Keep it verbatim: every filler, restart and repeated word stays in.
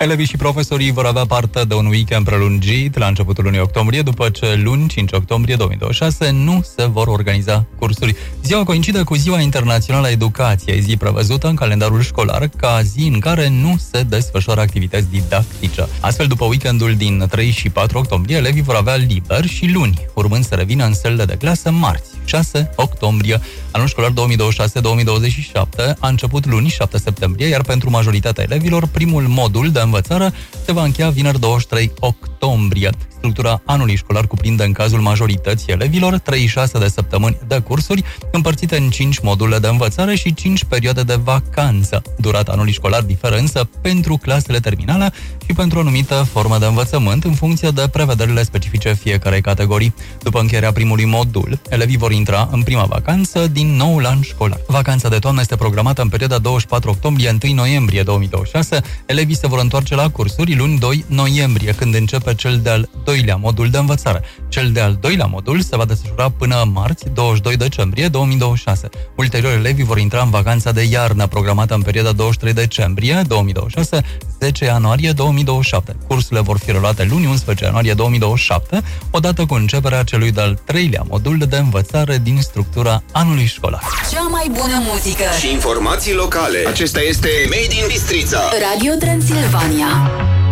Elevii și profesorii vor avea parte de un weekend prelungit la începutul lunii octombrie, după ce luni, cinci octombrie două mii douăzeci și șase, nu se vor organiza cursuri. Ziua coincide cu Ziua Internațională a Educației, zi prevăzută în calendarul școlar ca zi în care nu se desfășoară activități didactice. Astfel, după weekendul din trei și patru octombrie, elevii vor avea liber și luni, urmând să revină în sălile de clasă marți, șase octombrie. Anul școlar două mii douăzeci și șase două mii douăzeci și șapte a început luni, șapte septembrie, iar pentru majoritatea elevilor, primul modul de învățare se va încheia vineri douăzeci și trei octombrie. Structura anului școlar cuprinde în cazul majorității elevilor treizeci și șase de săptămâni de cursuri, împărțite în cinci module de învățare și cinci perioade de vacanță. Durata anului școlar diferă însă pentru clasele terminale și pentru o anumită formă de învățământ, în funcție de prevederile specifice fiecarei categorii. După încheierea primului modul, elevii vor intra în prima vacanță din noul an școlar. Vacanța de toamnă este programată în perioada douăzeci și patru octombrie - unu noiembrie două mii douăzeci și șase. Elevii se vor întoarce la cursuri luni doi noiembrie, când începe cel de-al doilea modul de învățare. Cel de-al doilea modul se va desfășura până marți, douăzeci și doi decembrie două mii douăzeci și șase. Ulterior, elevii vor intra în vacanța de iarnă, programată în perioada douăzeci și trei decembrie două mii douăzeci și șase - zece ianuarie două mii douăzeci și șapte. Cursurile vor fi reluate luni, unsprezece ianuarie două mii douăzeci și șapte, odată cu începerea celui de-al treilea modul de învățare din structura anului școlar. Cea mai bună muzică și informații locale. Acesta este Made in Bistrița. Radio Transilvania.